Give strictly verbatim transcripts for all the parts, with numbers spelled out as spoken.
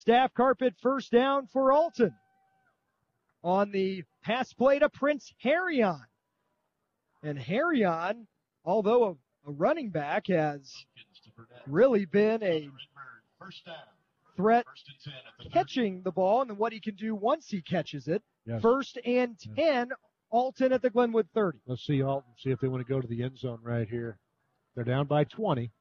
Staff carpet first down for Alton. On the pass play to Prince Harrion. And Harrion, although a, a running back, has really been a threat catching the ball and then what he can do once he catches it. Yes. First and ten, yes. Alton at the Glenwood thirty. Let's see Alton, see if they want to go to the end zone right here. They're down by twenty.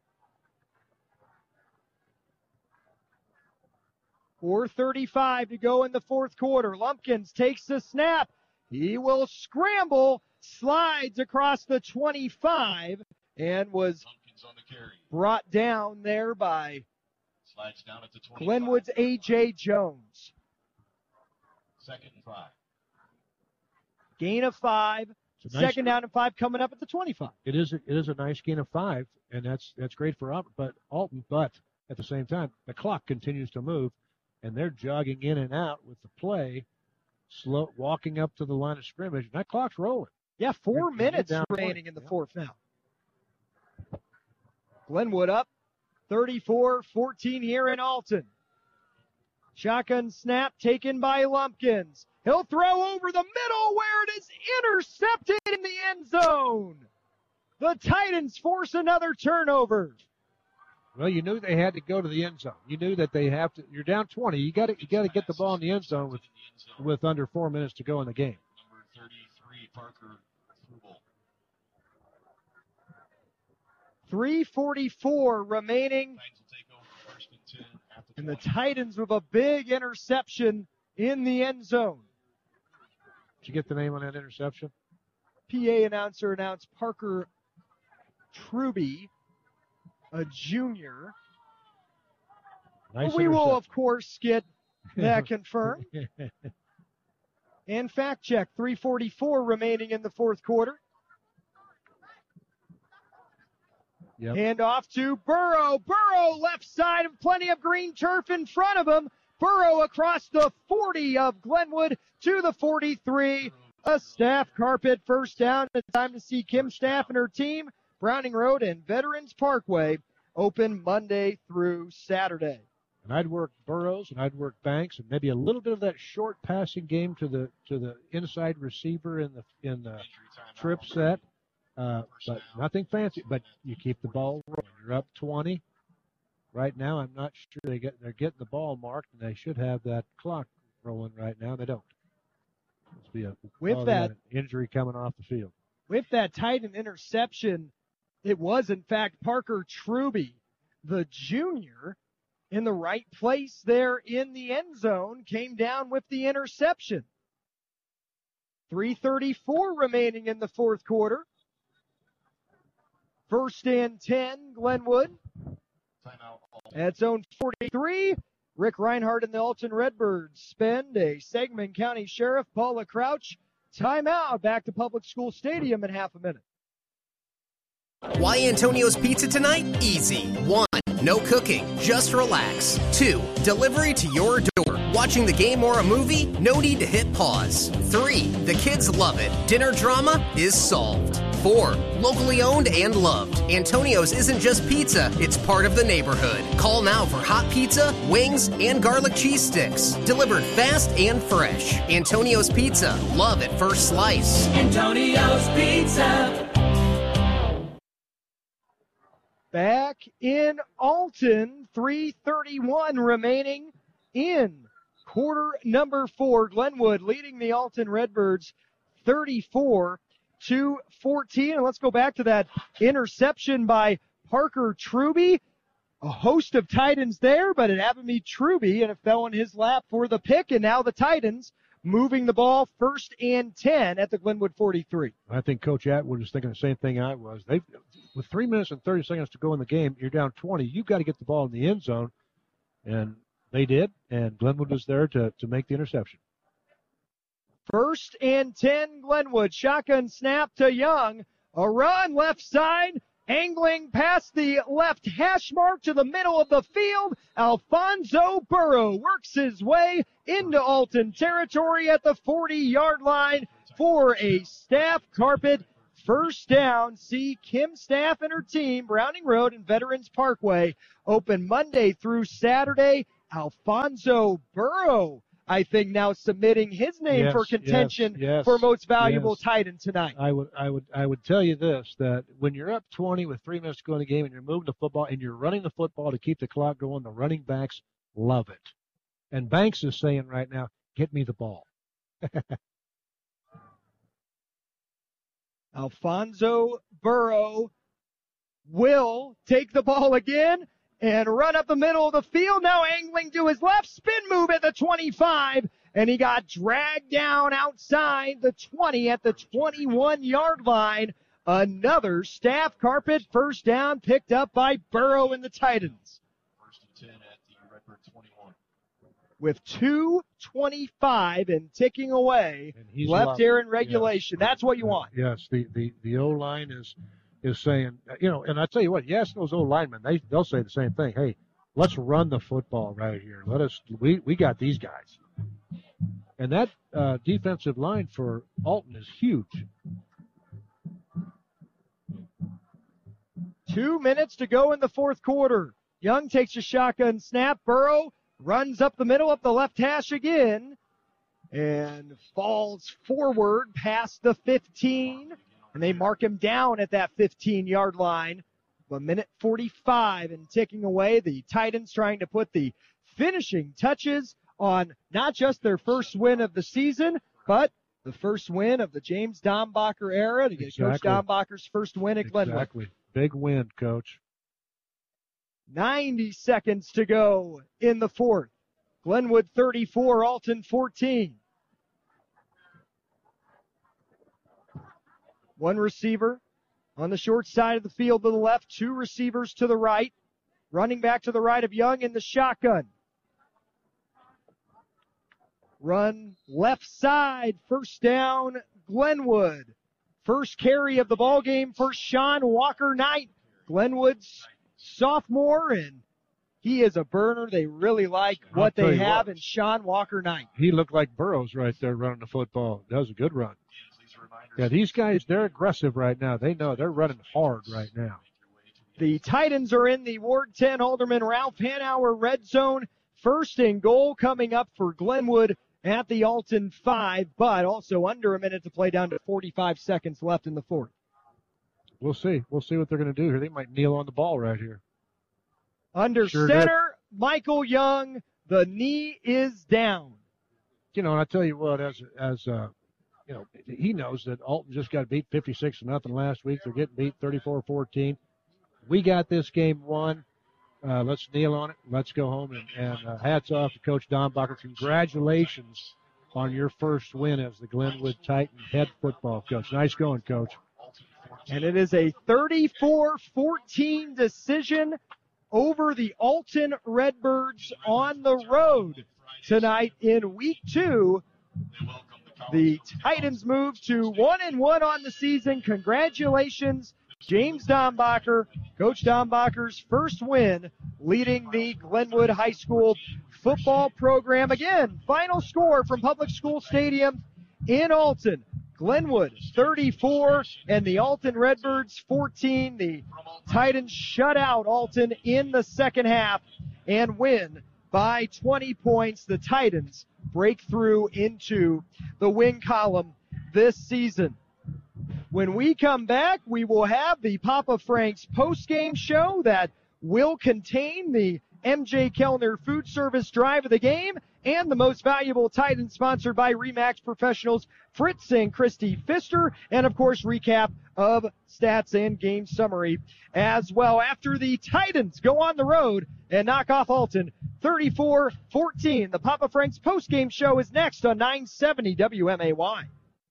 four thirty-five to go in the fourth quarter. Lumpkins takes the snap. He will scramble, slides across the twenty-five, and was on the carry. Brought down there by Slides down at the twenty-five. Glenwood's A J. Jones. Second and five. Gain of five. Nice Second down and five coming up at the twenty-five. It is a, it is a nice gain of five, and that's that's great for Albert, but Alton. But at the same time, the clock continues to move, and they're jogging in and out with the play, slow walking up to the line of scrimmage, and that clock's rolling. Yeah, 4 You're, minutes you're remaining in the yeah. fourth now. Glenwood up thirty-four fourteen here in Alton. Shotgun snap taken by Lumpkins. He'll throw over the middle where it is intercepted in the end zone. The Titans force another turnover. Well, you knew they had to go to the end zone. You knew that they have to. You're down twenty. You got to you got to get the ball in the end zone with with under four minutes to go in the game. Number thirty-three, Parker Fruble. three forty-four remaining. And the Titans with a big interception in the end zone. Did you get the name on that interception? P A announcer announced Parker Truby, a junior. Nice well, we will, of course, get that confirmed. And fact check, three forty-four remaining in the fourth quarter. Yep. Hand off to Burrow. Burrow left side of plenty of green turf in front of him. Burrow across the forty of Glenwood to the forty-three. A staff carpet first down. It's time to see Kim Staff and her team. Browning Road and Veterans Parkway open Monday through Saturday. And I'd work Burrows and I'd work Banks and maybe a little bit of that short passing game to the to the inside receiver in the in the trip set. Uh, but nothing fancy. But you keep the ball rolling. You're up twenty. Right now, I'm not sure they get they're getting the ball marked, and they should have that clock rolling right now. They don't. Must be a with that injury coming off the field. With that Titan interception, it was in fact Parker Truby, the junior, in the right place there in the end zone, came down with the interception. three thirty-four remaining in the fourth quarter. First and ten, Glenwood. At zone forty-three, Rick Reinhardt and the Alton Redbirds spend a Sangamon County Sheriff Paula Crouch timeout. Back to Public School Stadium in half a minute. Why Antonio's Pizza tonight? Easy. One, no cooking, just relax. Two, delivery to your door. Watching the game or a movie? No need to hit pause. Three, the kids love it. Dinner drama is solved. Four, locally owned and loved. Antonio's isn't just pizza, it's part of the neighborhood. Call now for hot pizza, wings, and garlic cheese sticks. Delivered fast and fresh. Antonio's Pizza. Love at first slice. Antonio's Pizza. Back in Alton, three thirty-one remaining in quarter number four. Glenwood leading the Alton Redbirds thirty-four to fourteen. And let's go back to that interception by Parker Truby. A host of Titans there, but it happened to be Truby, and it fell in his lap for the pick. And now the Titans moving the ball first and ten at the Glenwood forty-three. I think Coach Atwood was thinking the same thing I was. They, with three minutes and thirty seconds to go in the game, you're down twenty. You've got to get the ball in the end zone, and they did, and Glenwood was there to, to make the interception. First and ten, Glenwood. Shotgun snap to Young. A run left side, angling past the left hash mark to the middle of the field. Alfonso Burrow works his way into Alton territory at the forty-yard line for a staff carpet first down. See Kim Staff and her team, Browning Road and Veterans Parkway, open Monday through Saturday Alfonso Burrow, I think, now submitting his name Yes, for contention yes, yes, for most valuable yes. tight end tonight. I would, I would, I would tell you this: that when you're up twenty with three minutes to go in the game, and you're moving the football, and you're running the football to keep the clock going, the running backs love it. And Banks is saying right now, "Get me the ball." Alfonso Burrow will take the ball again and run up the middle of the field. Now angling to his left, spin move at the twenty-five, and he got dragged down outside the twenty at the twenty-one-yard line. Another staff carpet first down picked up by Burrow and the Titans. First and ten at the Redbird twenty-one. With two twenty-five and ticking away And he's left loved here it. in regulation. Yes. That's what you want. Yes, the, the, the O-line is is saying, you know, and I tell you what, yes, those O-linemen, they, they'll say the same thing. Hey, let's run the football right here. Let us, we, we got these guys. And that uh, defensive line for Alton is huge. Two minutes to go in the fourth quarter. Young takes a shotgun snap. Burrow runs up the middle, up the left hash again, and falls forward past the fifteen, and they mark him down at that fifteen-yard line. A minute forty-five and ticking away. The Titans trying to put the finishing touches on not just their first win of the season, but the first win of the James Dombacher era to get Exactly. Coach Dombacher's first win at Glenwood. Exactly. Big win, Coach. ninety seconds to go in the fourth. Glenwood thirty-four, Alton fourteen. One receiver on the short side of the field to the left, two receivers to the right. Running back to the right of Young in the shotgun. Run left side, first down, Glenwood. First carry of the ball game for Sean Walker Knight, Glenwood's sophomore, and he is a burner. They really like I'll what tell they you have what. in Sean Walker Knight. He looked like Burrows right there running the football. That was a good run. Yeah, these guys, they're aggressive right now. They know they're running hard right now. The Titans are in the Ward ten Alderman Ralph Hanauer red zone. First and goal coming up for Glenwood at the Alton five, but also under a minute to play, down to forty-five seconds left in the fourth. We'll see. We'll see what they're going to do here. They might kneel on the ball right here. Under Sure center, Michael Young. The knee is down. You know, and I tell you what, as as uh, you know, he knows that Alton just got beat fifty-six to nothing last week. They're getting beat thirty-four fourteen. We got this game won. Uh, let's kneel on it. Let's go home. And, and uh, hats off to Coach Dombacher. Congratulations on your first win as the Glenwood Titan head football coach. Nice going, Coach. And it is a thirty-four fourteen decision over the Alton Redbirds on the road tonight in week two. The Titans move to one and one on the season. Congratulations, James Dombacher, Coach Dombacher's first win leading the Glenwood High School football program. Again, final score from Public School Stadium in Alton. Glenwood thirty-four and the Alton Redbirds fourteen. The Titans shut out Alton in the second half and win by twenty points. The Titans break through into the win column this season. When we come back, we will have the Papa Frank's post-game show that will contain the M J Kellner Food Service Drive of the Game and the Most Valuable Titan, sponsored by RE/MAX Professionals, Fritz and Christy Pfister, and of course recap of stats and game summary as well. After the Titans go on the road and knock off Alton thirty-four fourteen, the Papa Frank's post-game show is next on nine seventy W M A Y.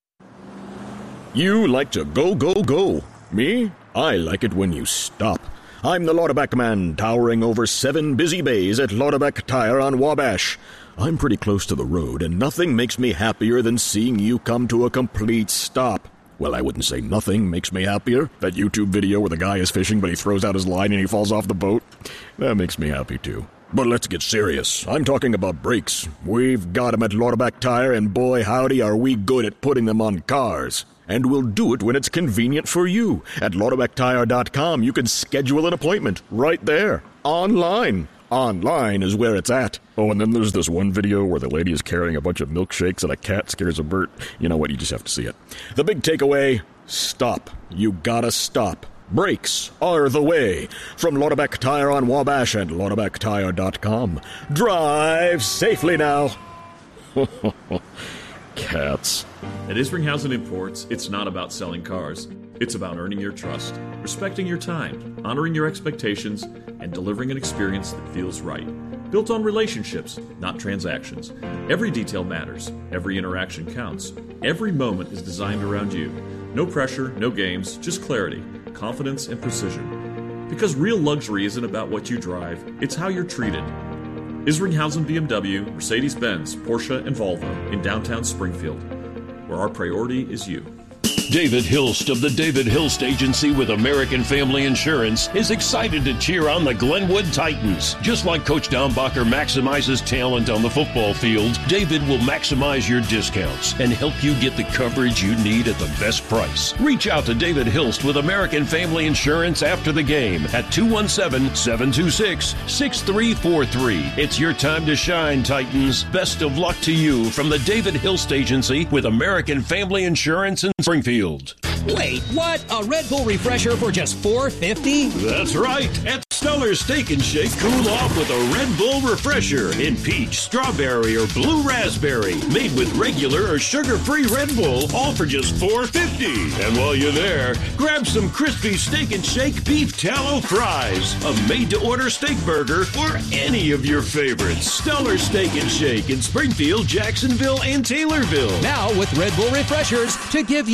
You like to go, go, go. Me? I like it when you stop. I'm the Lauterback man, towering over seven busy bays at Lauterback Tire on Wabash. I'm pretty close to the road, and nothing makes me happier than seeing you come to a complete stop. Well, I wouldn't say nothing makes me happier. That YouTube video where the guy is fishing, but he throws out his line and he falls off the boat. That makes me happy, too. But let's get serious. I'm talking about brakes. We've got them at Lauterback Tire, and boy, howdy, are we good at putting them on cars. And we'll do it when it's convenient for you. At Lauterback Tire dot com, you can schedule an appointment right there, online. Online is where it's at. Oh, and then there's this one video where the lady is carrying a bunch of milkshakes and a cat scares a bird. You know what? You just have to see it. The big takeaway, stop. You gotta stop. Brakes are the way. From Lauterbeck Tire on Wabash and Lauterbeck Tire dot com. Drive safely now. Cats. At Isringhausen Imports, it's not about selling cars. It's about earning your trust, respecting your time, honoring your expectations, and delivering an experience that feels right. Built on relationships, not transactions. Every detail matters. Every interaction counts. Every moment is designed around you. No pressure, no games, just clarity, confidence, and precision. Because real luxury isn't about what you drive, it's how you're treated. Isringhausen B M W, Mercedes-Benz, Porsche, and Volvo in downtown Springfield, where our priority is you. David Hilst of the David Hilst Agency with American Family Insurance is excited to cheer on the Glenwood Titans. Just like Coach Downbacher maximizes talent on the football field, David will maximize your discounts and help you get the coverage you need at the best price. Reach out to David Hilst with American Family Insurance after the game at two one seven, seven two six, six three four three. It's your time to shine, Titans. Best of luck to you from the David Hilst Agency with American Family Insurance in Springfield. Wait, what? A Red Bull refresher for just four fifty? That's right. At Stellar Steak and Shake, cool off with a Red Bull refresher in peach, strawberry, or blue raspberry. Made with regular or sugar-free Red Bull, all for just four fifty. And while you're there, grab some crispy Steak and Shake beef tallow fries, a made-to-order steak burger, or any of your favorites. Stellar Steak and Shake in Springfield, Jacksonville, and Taylorville. Now with Red Bull refreshers to give you